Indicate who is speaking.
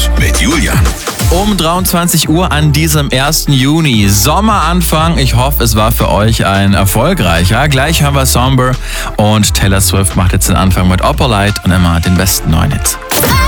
Speaker 1: Hit mit Julian.
Speaker 2: Um 23 Uhr an diesem 1. Juni. Sommeranfang. Ich hoffe, es war für euch ein erfolgreicher. Gleich hören wir Somber und Taylor Swift macht jetzt den Anfang mit Opalite und immer den besten neuen Hits.